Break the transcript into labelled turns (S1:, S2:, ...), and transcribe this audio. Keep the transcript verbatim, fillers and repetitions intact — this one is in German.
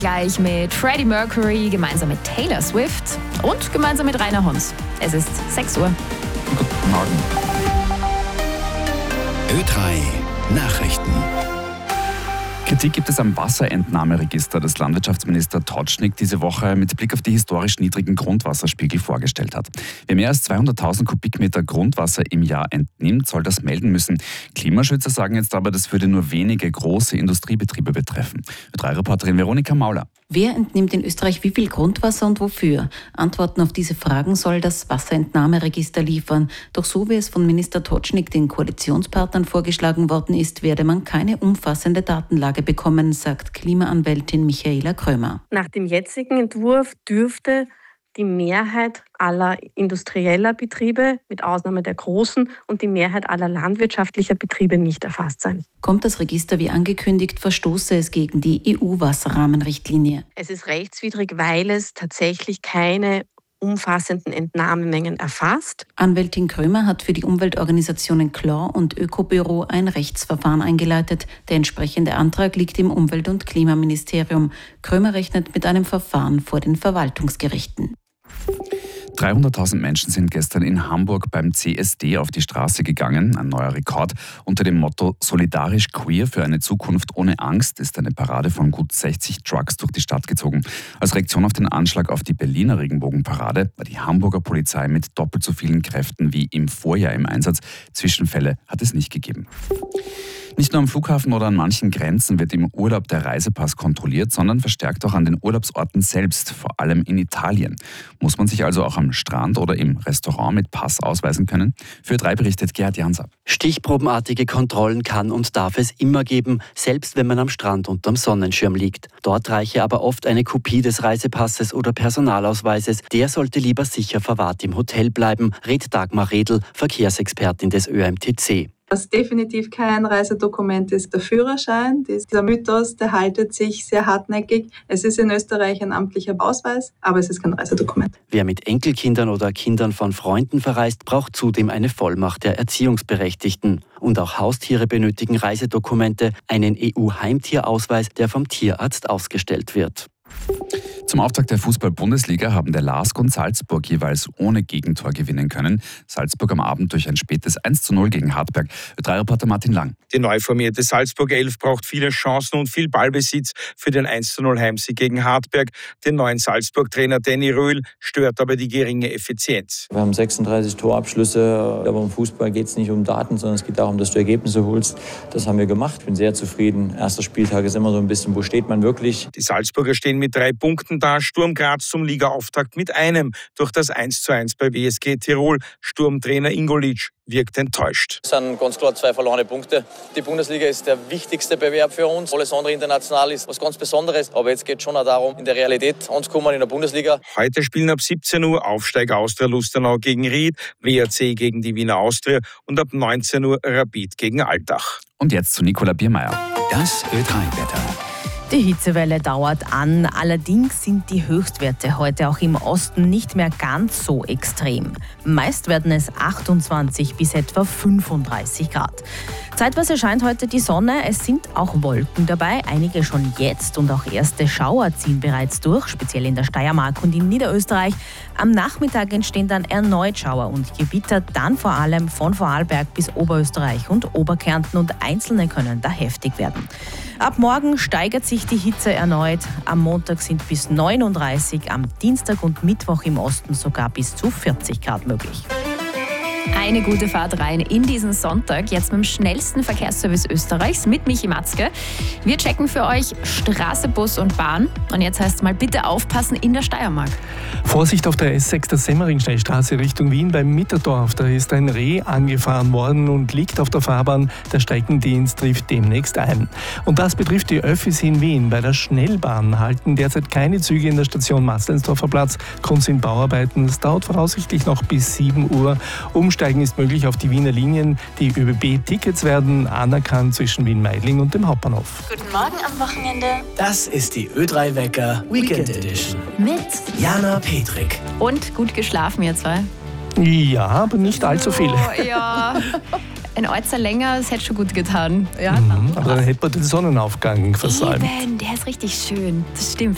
S1: Gleich mit Freddie Mercury, gemeinsam mit Taylor Swift und gemeinsam mit Rainer Hons. Es ist sechs Uhr.
S2: Guten Morgen.
S3: Ö drei Nachrichten.
S2: Kritik gibt es am Wasserentnahmeregister, das Landwirtschaftsminister Totschnig diese Woche mit Blick auf die historisch niedrigen Grundwasserspiegel vorgestellt hat. Wer mehr als zweihunderttausend Kubikmeter Grundwasser im Jahr entnimmt, soll das melden müssen. Klimaschützer sagen jetzt aber, das würde nur wenige große Industriebetriebe betreffen. Ö drei Reporterin Veronika Mauler.
S4: Wer entnimmt in Österreich wie viel Grundwasser und wofür? Antworten auf diese Fragen soll das Wasserentnahmeregister liefern. Doch so wie es von Minister Totschnig den Koalitionspartnern vorgeschlagen worden ist, werde man keine umfassende Datenlage bekommen, sagt Klimaanwältin Michaela Krömer.
S5: Nach dem jetzigen Entwurf dürfte die Mehrheit aller industrieller Betriebe, mit Ausnahme der großen, und die Mehrheit aller landwirtschaftlicher Betriebe nicht erfasst sein.
S4: Kommt das Register wie angekündigt, verstoße es gegen die E U-Wasserrahmenrichtlinie.
S5: Es ist rechtswidrig, weil es tatsächlich keine umfassenden Entnahmemengen erfasst.
S4: Anwältin Krömer hat für die Umweltorganisationen Claw und Ökobüro ein Rechtsverfahren eingeleitet. Der entsprechende Antrag liegt im Umwelt- und Klimaministerium. Krömer rechnet mit einem Verfahren vor den Verwaltungsgerichten.
S2: dreihunderttausend Menschen sind gestern in Hamburg beim C S D auf die Straße gegangen. Ein neuer Rekord. Unter dem Motto Solidarisch Queer für eine Zukunft ohne Angst ist eine Parade von gut sechzig Trucks durch die Stadt gezogen. Als Reaktion auf den Anschlag auf die Berliner Regenbogenparade war die Hamburger Polizei mit doppelt so vielen Kräften wie im Vorjahr im Einsatz. Zwischenfälle hat es nicht gegeben. Nicht nur am Flughafen oder an manchen Grenzen wird im Urlaub der Reisepass kontrolliert, sondern verstärkt auch an den Urlaubsorten selbst, vor allem in Italien. Muss man sich also auch am Strand oder im Restaurant mit Pass ausweisen können? Für Ö drei berichtet Gerhard Janser.
S6: Stichprobenartige Kontrollen kann und darf es immer geben, selbst wenn man am Strand unterm Sonnenschirm liegt. Dort reiche aber oft eine Kopie des Reisepasses oder Personalausweises. Der sollte lieber sicher verwahrt im Hotel bleiben, rät Dagmar Redl, Verkehrsexpertin des Ö M T C.
S7: Was definitiv kein Reisedokument ist, der Führerschein. Dieser Mythos, der haltet sich sehr hartnäckig. Es ist in Österreich ein amtlicher Ausweis, aber es ist kein Reisedokument.
S6: Wer mit Enkelkindern oder Kindern von Freunden verreist, braucht zudem eine Vollmacht der Erziehungsberechtigten. Und auch Haustiere benötigen Reisedokumente, einen E U-Heimtierausweis, der vom Tierarzt ausgestellt wird.
S2: Zum Auftakt der Fußball-Bundesliga haben der LASK und Salzburg jeweils ohne Gegentor gewinnen können. Salzburg am Abend durch ein spätes eins zu null gegen Hartberg. Ö drei Reporter Martin Lang.
S8: Die neu formierte Salzburger Elf braucht viele Chancen und viel Ballbesitz für den eins zu null Heimsieg gegen Hartberg. Den neuen Salzburg-Trainer Danny Röhl stört aber die geringe Effizienz.
S9: Wir haben sechsunddreißig Torabschlüsse, aber im Fußball geht es nicht um Daten, sondern es geht darum, dass du Ergebnisse holst. Das haben wir gemacht. Ich bin sehr zufrieden. Erster Spieltag ist immer so ein bisschen, wo steht man wirklich?
S8: Die Salzburger stehen mit drei Punkten da. Sturm Graz zum Ligaauftakt mit einem durch das eins zu eins bei W S G Tirol. Sturmtrainer Ingolic wirkt enttäuscht.
S10: Es sind ganz klar zwei verlorene Punkte. Die Bundesliga ist der wichtigste Bewerb für uns. Alles andere international ist was ganz Besonderes. Aber jetzt geht es schon auch darum, in der Realität anzukommen in der Bundesliga.
S8: Heute spielen ab siebzehn Uhr Aufsteiger Austria Lustenau gegen Ried, W R C gegen die Wiener Austria und ab neunzehn Uhr Rapid gegen Altach.
S2: Und jetzt zu Nicola Biermeier.
S3: Das Ö drei Wetter.
S11: Die Hitzewelle dauert an, allerdings sind die Höchstwerte heute auch im Osten nicht mehr ganz so extrem. Meist werden es achtundzwanzig bis etwa fünfunddreißig Grad. Zeitweise scheint heute die Sonne, es sind auch Wolken dabei, einige schon jetzt und auch erste Schauer ziehen bereits durch, speziell in der Steiermark und in Niederösterreich. Am Nachmittag entstehen dann erneut Schauer und Gewitter, dann vor allem von Vorarlberg bis Oberösterreich und Oberkärnten und einzelne können da heftig werden. Ab morgen steigert sich die Hitze erneut. Am Montag sind bis neununddreißig, am Dienstag und Mittwoch im Osten sogar bis zu vierzig Grad möglich.
S1: Eine gute Fahrt rein in diesen Sonntag, jetzt mit dem schnellsten Verkehrsservice Österreichs mit Michi Matzke. Wir checken für euch Straße, Bus und Bahn. Und jetzt heißt es mal bitte aufpassen in der Steiermark.
S12: Vorsicht auf der S sechs der Semmering-Schnellstraße Richtung Wien beim Mitterdorf. Da ist ein Reh angefahren worden und liegt auf der Fahrbahn. Der Streckendienst trifft demnächst ein. Und das betrifft die Öffis in Wien. Bei der Schnellbahn halten derzeit keine Züge in der Station Matzleinsdorfer Platz. Grund sind Bauarbeiten. Es dauert voraussichtlich noch bis sieben Uhr. Umsteigen ist möglich auf die Wiener Linien. Die ÖBB-Tickets werden anerkannt zwischen Wien-Meidling und dem Hauptbahnhof.
S13: Guten Morgen am Wochenende.
S3: Das ist die Ö drei Wecker Weekend Edition.
S1: Mit
S3: Jana Petrik.
S1: Und gut geschlafen, ihr zwei?
S12: Ja, aber nicht allzu viel.
S1: Oh, ja. Ein Äußer länger, das hätte schon gut getan.
S12: Ja, mhm, aber dann hätte man den Sonnenaufgang versäumt.
S1: Eben, der ist richtig schön. Das stimmt.